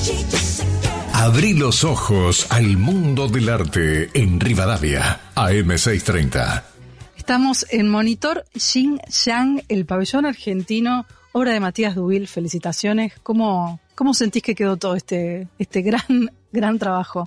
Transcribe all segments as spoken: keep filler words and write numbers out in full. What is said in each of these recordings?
Abrí los ojos al mundo del arte en Rivadavia, A M seiscientos treinta. Estamos en Monitor Xinjiang, el pabellón argentino, obra de Matías Dubil. Felicitaciones. ¿Cómo, cómo sentís que quedó todo este, este gran, gran trabajo?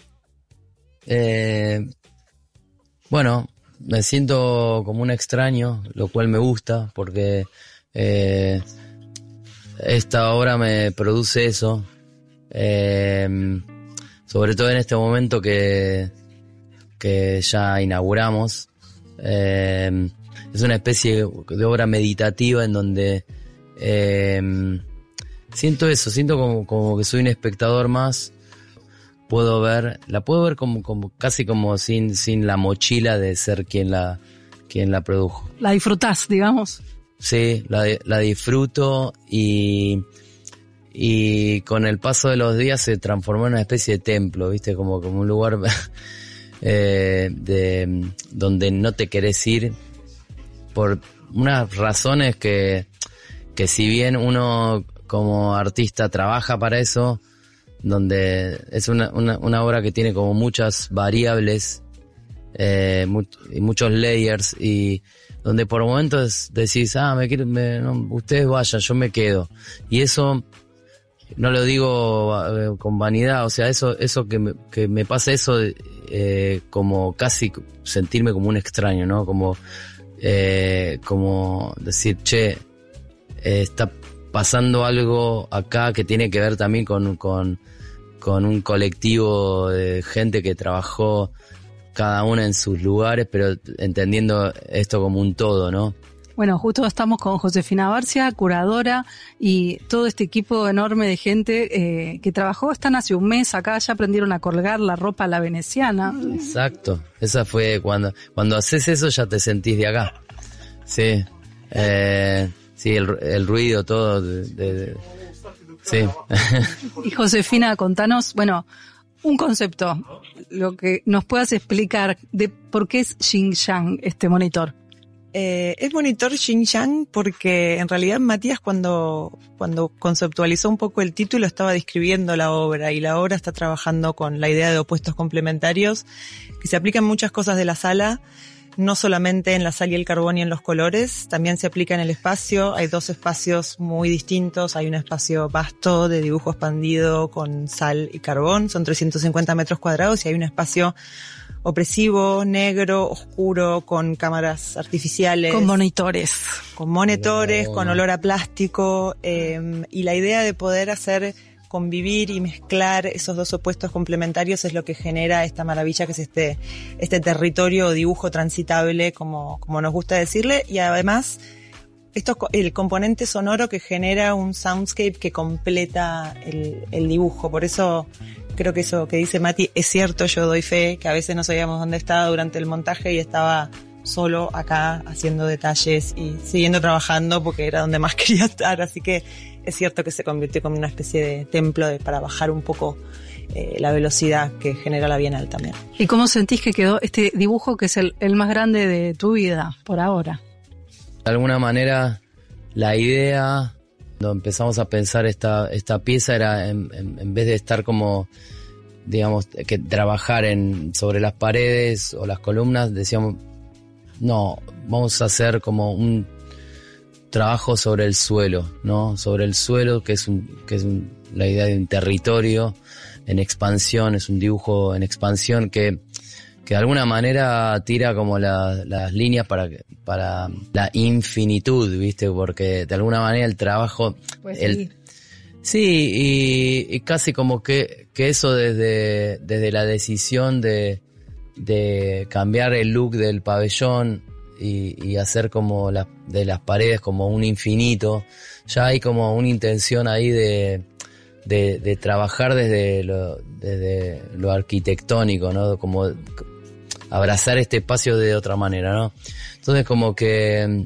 Eh, bueno, me siento como un extraño, lo cual me gusta, porque eh, esta obra me produce eso. Eh, sobre todo en este momento que, que ya inauguramos. Eh, es una especie de obra meditativa en donde eh, siento eso, siento como, como que soy un espectador más. Puedo ver, la puedo ver como, como casi como sin, sin la mochila de ser quien la, quien la produjo. La disfrutás, digamos. Sí, la, la disfruto y, y con el paso de los días se transformó en una especie de templo, ¿viste? Como, como un lugar eh, de, donde no te querés ir por unas razones que, que si bien uno como artista trabaja para eso, donde es una, una, una obra que tiene como muchas variables eh, much, y muchos layers, y donde por momentos decís, ah, me quiero, me, no, ustedes vayan, yo me quedo, y eso no lo digo eh, con vanidad, o sea, eso eso que me, que me pasa eso eh, como casi sentirme como un extraño, ¿no? Como eh, como decir, che, eh, está pasando algo acá que tiene que ver también con, con, con un colectivo de gente que trabajó cada una en sus lugares, pero entendiendo esto como un todo, ¿no? Bueno, justo estamos con Josefina Barcia, curadora, y todo este equipo enorme de gente eh, que trabajó, están hace un mes acá, ya aprendieron a colgar la ropa a la veneciana. Exacto, esa fue cuando, cuando haces eso ya te sentís de acá. Sí, eh... Sí, el, el ruido, todo. De, de, de, sí. Y Josefina, contanos, bueno, un concepto, lo que nos puedas explicar de por qué es Xinjiang este monitor. Eh, es monitor Xinjiang porque en realidad Matías cuando, cuando conceptualizó un poco el título estaba describiendo la obra, y la obra está trabajando con la idea de opuestos complementarios que se aplican en muchas cosas de la sala. No solamente en la sal y el carbón y en los colores, también se aplica en el espacio. Hay dos espacios muy distintos. Hay un espacio vasto de dibujo expandido con sal y carbón, son trescientos cincuenta metros cuadrados, y hay un espacio opresivo, negro, oscuro, con cámaras artificiales. Con monitores. Con monitores, wow. Con olor a plástico, eh, y la idea de poder hacer convivir y mezclar esos dos opuestos complementarios es lo que genera esta maravilla que es este, este territorio o dibujo transitable, como, como nos gusta decirle, y además esto, el componente sonoro que genera un soundscape que completa el, el dibujo. Por eso creo que eso que dice Mati es cierto. Yo doy fe que a veces no sabíamos dónde estaba durante el montaje y estaba solo acá haciendo detalles y siguiendo trabajando porque era donde más quería estar, así que es cierto que se convirtió como una especie de templo de, para bajar un poco eh, la velocidad que genera la Bienal también. ¿Y cómo sentís que quedó este dibujo que es el, el más grande de tu vida por ahora? De alguna manera la idea cuando empezamos a pensar esta, esta pieza era en, en, en vez de estar como digamos que trabajar en sobre las paredes o las columnas, decíamos no, vamos a hacer como un trabajo sobre el suelo, ¿no? Sobre el suelo, que es un, que es un, la idea de un territorio en expansión, es un dibujo en expansión que, que de alguna manera tira como la, las líneas para, para la infinitud, ¿viste? Porque de alguna manera el trabajo, pues el, sí, sí y, y casi como que, que eso desde, desde la decisión de de cambiar el look del pabellón y, y hacer como la, de las paredes como un infinito, ya hay como una intención ahí de, de, de trabajar desde lo, desde lo arquitectónico, ¿no? Como abrazar este espacio de otra manera, ¿no? Entonces como que,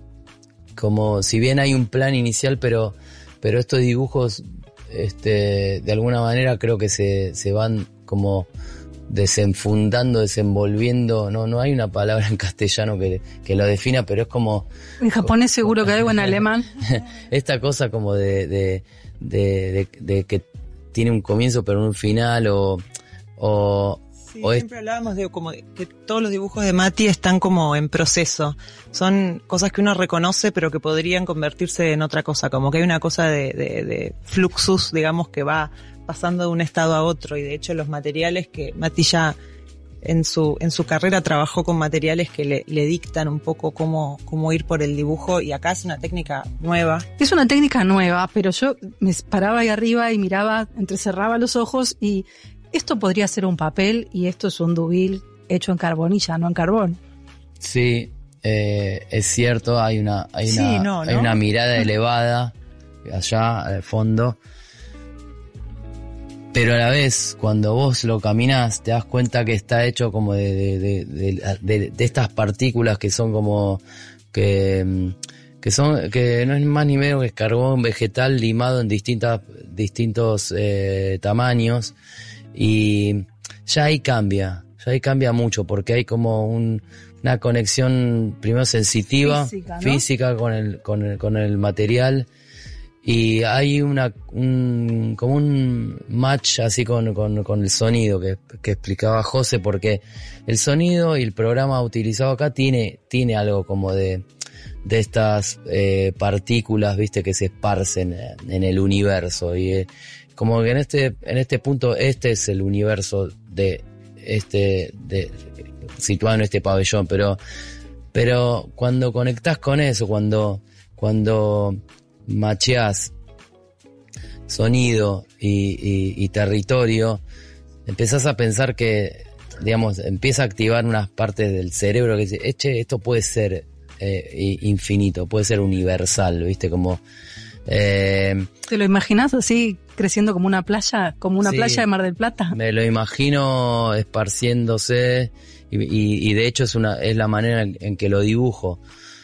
como si bien hay un plan inicial, pero, pero estos dibujos, este, de alguna manera creo que se, se van como desenfundando, desenvolviendo, no no hay una palabra en castellano que, que lo defina, pero es como... En japonés seguro que hay, o en alemán. Esta cosa como de, de, de, de, de que tiene un comienzo pero no un final, o... o Sí, o siempre es... hablábamos de como de, que todos los dibujos de Mati están como en proceso. Son cosas que uno reconoce pero que podrían convertirse en otra cosa, como que hay una cosa de, de, de fluxus, digamos, que va pasando de un estado a otro, y de hecho los materiales que Mati ya en su en su carrera trabajó con materiales que le, le dictan un poco cómo, cómo ir por el dibujo, y acá es una técnica nueva. Es una técnica nueva, pero yo me paraba ahí arriba y miraba, entrecerraba los ojos y esto podría ser un papel y esto es un Dubil hecho en carbonilla, no en carbón. Sí, eh, es cierto, hay una hay sí, una, no, ¿no? hay una mirada elevada allá al fondo, pero a la vez cuando vos lo caminás te das cuenta que está hecho como de de, de, de, de, de estas partículas que son como que que son que no es más ni menos que es carbón vegetal limado en distintas distintos eh, tamaños. Y ya ahí cambia, ya ahí cambia mucho, porque hay como un, una conexión primero sensitiva, física, ¿no? física con el, con el, con el material, y hay una, un, como un match así con, con, con el sonido que, que explicaba José, porque el sonido y el programa utilizado acá tiene, tiene algo como de, de estas eh, partículas, viste, que se esparcen en el universo, y eh, como que en este en este punto este es el universo de este de situado en este pabellón, pero pero cuando conectás con eso, cuando cuando macheás sonido y, y, y territorio, empezás a pensar que, digamos, empieza a activar unas partes del cerebro que dice, che, esto puede ser eh, infinito, puede ser universal, ¿viste? Como eh, ¿te lo imaginas así creciendo como una playa, como una sí, playa de Mar del Plata? Me lo imagino esparciéndose y, y, y de hecho es una es la manera en, en que lo dibujo.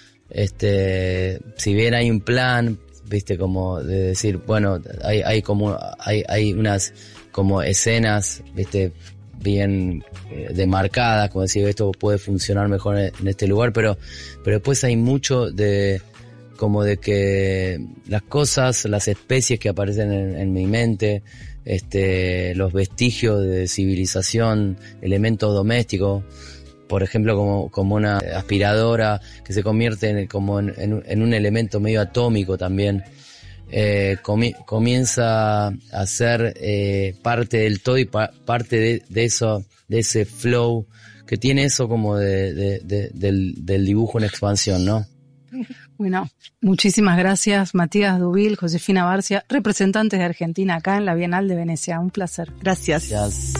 Este, si bien hay un plan, viste, como de decir, bueno, hay hay como hay hay unas como escenas, viste, bien eh, demarcadas, como decir, esto puede funcionar mejor en, en este lugar, pero pero después hay mucho de como de que las cosas, las especies que aparecen en, en mi mente, este, los vestigios de civilización, elementos domésticos, por ejemplo, como, como una aspiradora que se convierte en, como en, en, en un elemento medio atómico también, eh, comi- comienza a ser eh, parte del todo y pa- parte de, de eso, de ese flow que tiene eso como de, de, de, del, del dibujo en expansión, ¿no? Bueno, muchísimas gracias, Matías Dubil, Josefina Barcia, representantes de Argentina acá en la Bienal de Venecia. Un placer. Gracias. Gracias.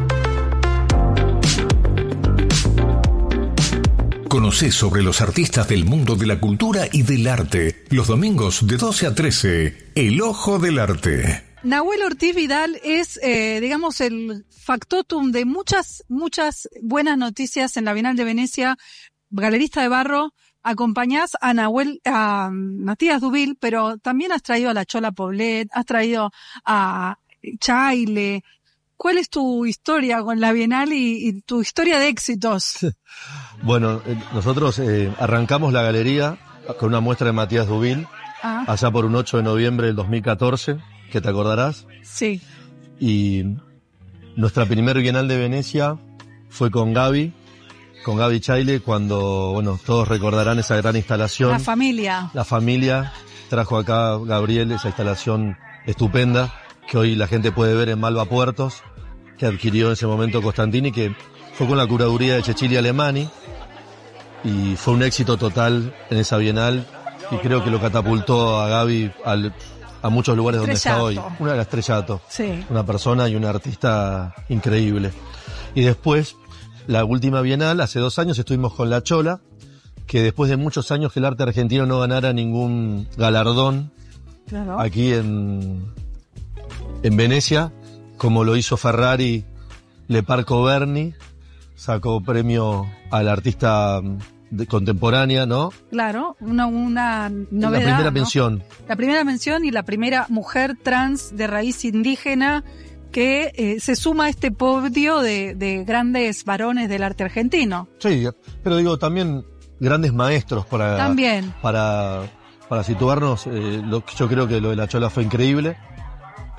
Conocé sobre los artistas del mundo de la cultura y del arte. Los domingos de doce a trece, El Ojo del Arte. Nahuel Ortiz Vidal es, eh, digamos, el factotum de muchas, muchas buenas noticias en la Bienal de Venecia. Galerista de barro, acompañás a Nahuel, a Matías Dubil, pero también has traído a la Chola Poblet, has traído a Chaile. ¿Cuál es tu historia con la Bienal y, y tu historia de éxitos? Bueno, eh, nosotros eh, arrancamos la galería con una muestra de Matías Dubil, Ah, allá por un ocho de noviembre del dos mil catorce, que te acordarás. sí. Y nuestra primer Bienal de Venecia fue con Gaby, con Gaby Chaile, cuando, bueno, todos recordarán esa gran instalación. La familia. La familia trajo acá, Gabriel, esa instalación estupenda, que hoy la gente puede ver en Malva Puertos, que adquirió en ese momento Costantini, que fue con la curaduría de Cecilia Alemani, y fue un éxito total en esa Bienal, y creo que lo catapultó a Gaby al, a muchos lugares donde está hoy. Estrellato. Una de las estrellato. Sí. Una persona y una artista increíble. Y después, la última Bienal, hace dos años estuvimos con La Chola, que después de muchos años que el arte argentino no ganara ningún galardón Claro. aquí en, en Venecia, como lo hizo Ferrari, Le Parco Berni, sacó premio a la artista de, contemporánea, ¿no? Claro, una, una novedad. la primera ¿no? mención. La primera mención y la primera mujer trans de raíz indígena que eh, se suma a este podio de, de grandes varones del arte argentino. Sí, pero digo, también grandes maestros para, También. para, para situarnos. Eh, lo, yo creo que lo de La Chola fue increíble.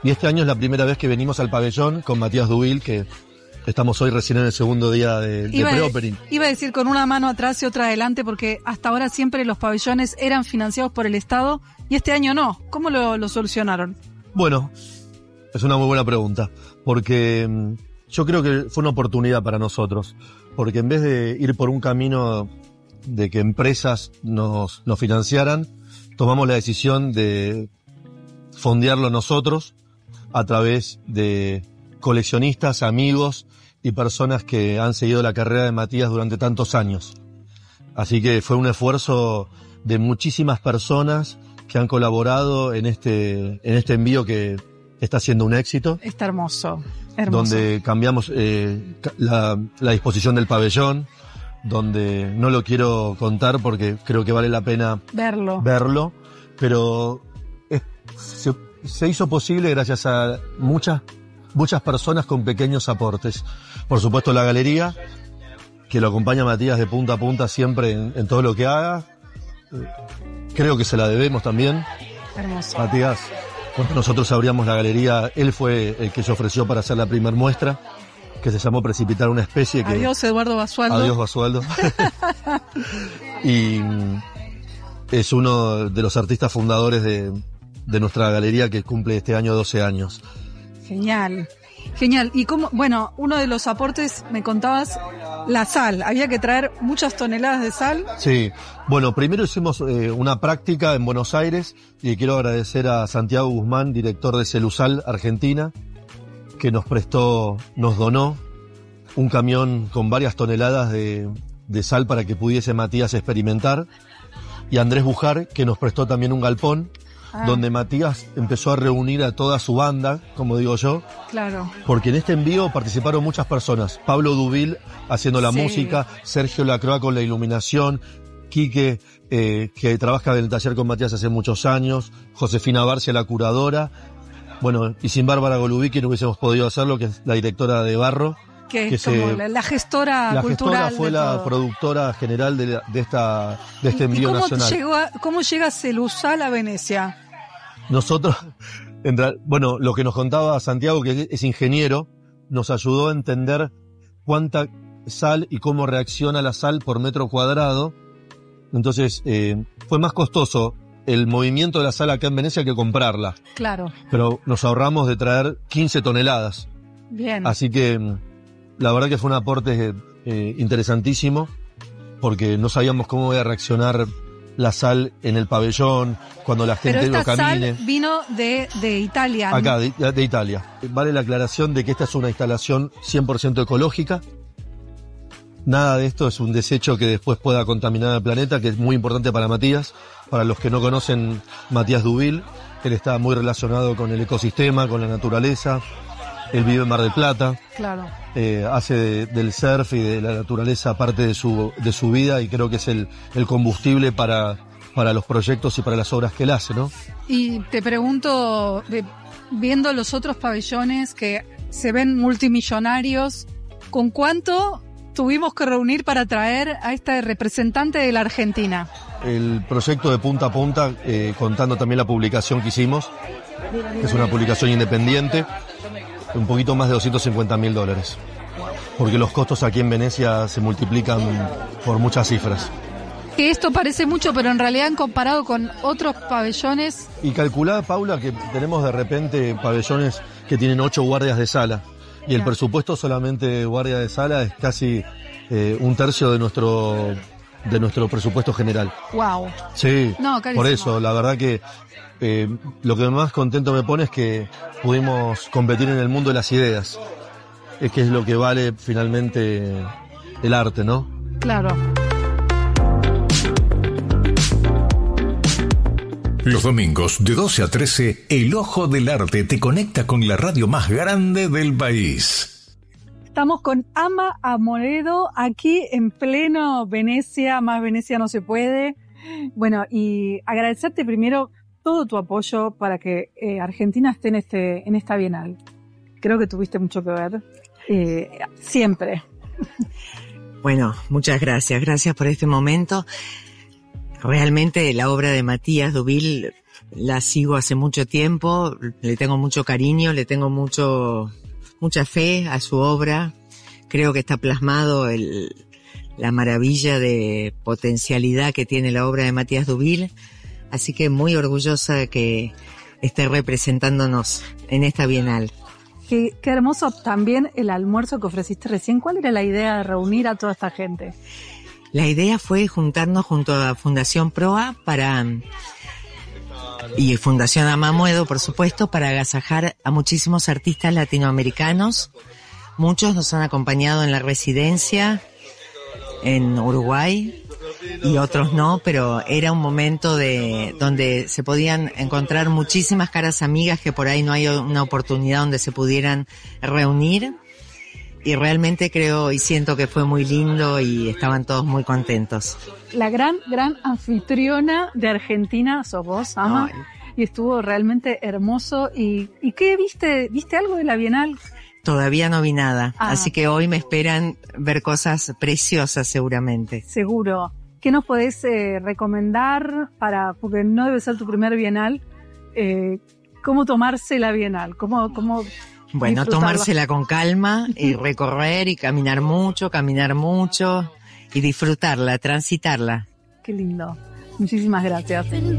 Y este año es la primera vez que venimos al pabellón con Matías Dubil, que estamos hoy recién en el segundo día de, de pre-opening. Iba a decir con una mano atrás y otra adelante, porque hasta ahora siempre los pabellones eran financiados por el Estado y este año no. ¿Cómo lo, lo solucionaron? Bueno, es una muy buena pregunta, porque yo creo que fue una oportunidad para nosotros, porque en vez de ir por un camino de que empresas nos, nos financiaran, tomamos la decisión de fondearlo nosotros a través de coleccionistas, amigos y personas que han seguido la carrera de Matías durante tantos años. Así que fue un esfuerzo de muchísimas personas que han colaborado en este, en este envío que está siendo un éxito. Está hermoso, hermoso. Donde cambiamos eh, la, la disposición del pabellón, donde no lo quiero contar porque creo que vale la pena verlo, verlo pero es, se, se hizo posible gracias a muchas muchas personas con pequeños aportes. Por supuesto la galería, que lo acompaña a Matías de punta a punta siempre en, en todo lo que haga. Creo que se la debemos también. Hermoso. Matías, cuando nosotros abríamos la galería, él fue el que se ofreció para hacer la primer muestra, que se llamó Precipitar una especie. Que, adiós Eduardo Basualdo. Adiós Basualdo. Y es uno de los artistas fundadores de, de nuestra galería, que cumple este año doce años. Genial, genial. Y cómo, bueno, uno de los aportes, me contabas, la sal. Había que traer muchas toneladas de sal. Sí, bueno, primero hicimos eh, una práctica en Buenos Aires y quiero agradecer a Santiago Guzmán, director de Celusal Argentina, que nos prestó, nos donó un camión con varias toneladas de, de sal para que pudiese Matías experimentar, y Andrés Bujar, que nos prestó también un galpón, ah. donde Matías empezó a reunir a toda su banda, como digo yo. Claro. Porque en este envío participaron muchas personas. Pablo Dubil haciendo la sí. música, Sergio Lacroix con la iluminación, Quique, eh, que trabaja en el taller con Matías hace muchos años, Josefina Barcia, la curadora. Bueno, y sin Bárbara Golubicki no hubiésemos podido hacerlo, que es la directora de Barro. Que, que es como se, la, la gestora la cultural. La gestora fue la todo. productora general de, de, esta, de este envío ¿Y cómo nacional. Llegó a, ¿Cómo llega Celusal a Venecia? Nosotros, bueno, lo que nos contaba Santiago, que es ingeniero, nos ayudó a entender cuánta sal y cómo reacciona la sal por metro cuadrado. Entonces, eh, fue más costoso el movimiento de la sal acá en Venecia que comprarla. Claro. Pero nos ahorramos de traer quince toneladas. Bien. Así que la verdad que fue un aporte eh, interesantísimo, porque no sabíamos cómo iba a reaccionar la sal en el pabellón, cuando la gente Pero lo esta camine. Sal vino de, de Italia. Acá, de, de Italia. Vale la aclaración de que esta es una instalación cien por ciento ecológica. Nada de esto es un desecho que después pueda contaminar al planeta, que es muy importante para Matías. Para los que no conocen Matías Dubil, él está muy relacionado con el ecosistema, con la naturaleza. Él vive en Mar del Plata. Claro. Eh, hace de, del surf y de la naturaleza parte de su, de su vida, y creo que es el, el combustible para, para los proyectos y para las obras que él hace, ¿no? Y te pregunto, viendo los otros pabellones que se ven multimillonarios, ¿con cuánto tuvimos que reunir para traer a esta representante de la Argentina? El proyecto de punta a punta, eh, contando también la publicación que hicimos, que es una publicación independiente, un poquito más de doscientos cincuenta mil dólares. Porque los costos aquí en Venecia se multiplican por muchas cifras. Que esto parece mucho, pero en realidad en comparado con otros pabellones... Y calculá, Paula, que tenemos de repente pabellones que tienen ocho guardias de sala. Y el presupuesto solamente de guardia de sala es casi eh, un tercio de nuestro de nuestro presupuesto general. Wow. Sí, no, por eso, la verdad que eh, lo que más contento me pone es que pudimos competir en el mundo de las ideas. Es que es lo que vale finalmente el arte, ¿no? Claro. Los domingos de doce a trece, El Ojo del Arte te conecta con la radio más grande del país. Estamos con Ama Amoredo aquí en pleno Venecia, más Venecia no se puede. Bueno, y agradecerte primero todo tu apoyo para que eh, Argentina esté en, este, en esta Bienal. Creo que tuviste mucho que ver, eh, siempre. Bueno, muchas gracias, gracias por este momento. Realmente la obra de Matías Dubil la sigo hace mucho tiempo, le tengo mucho cariño, le tengo mucho, mucha fe a su obra. Creo que está plasmado el, la maravilla de potencialidad que tiene la obra de Matías Dubil. Así que muy orgullosa de que esté representándonos en esta Bienal. Qué, qué hermoso también el almuerzo que ofreciste recién. ¿Cuál era la idea de reunir a toda esta gente? La idea fue juntarnos junto a Fundación Proa para, y Fundación Amamuedo, por supuesto, para agasajar a muchísimos artistas latinoamericanos. Muchos nos han acompañado en la residencia en Uruguay y otros no, pero era un momento de donde se podían encontrar muchísimas caras amigas que por ahí no hay una oportunidad donde se pudieran reunir, y realmente creo y siento que fue muy lindo y estaban todos muy contentos. La gran, gran anfitriona de Argentina sos vos, Ama, Ay. Y estuvo realmente hermoso. ¿Y, y qué viste? ¿Viste algo de la Bienal? Todavía no vi nada, ah. así que hoy me esperan ver cosas preciosas seguramente. Seguro. ¿Qué nos podés eh, recomendar para, porque no debe ser tu primer Bienal, eh, cómo tomarse la Bienal? ¿Cómo, cómo Bueno, tomársela con calma y recorrer y caminar mucho, caminar mucho y disfrutarla, transitarla. Qué lindo. Muchísimas gracias.